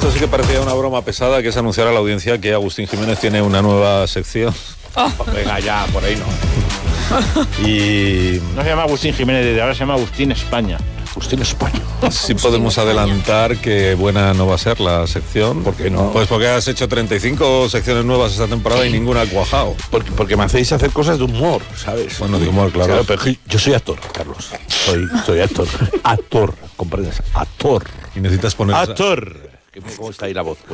Esto sí que parecía una broma pesada, que es anunciar a la audiencia que Agustín Jiménez tiene una nueva sección. Venga, ya, por ahí no. Y No se llama Agustín Jiménez, desde ahora se llama Agustín España. Agustín España. sí podemos adelantar que buena no va a ser la sección. ¿Por qué no? Pues porque has hecho 35 secciones nuevas esta temporada y ninguna ha cuajado. Porque me hacéis hacer cosas de humor, ¿sabes? Bueno, de humor, claro. Pero yo soy actor, Carlos. Soy actor. Actor, ¿comprendes? Actor. Y necesitas poner... Actor. ¿Cómo está ahí la voz?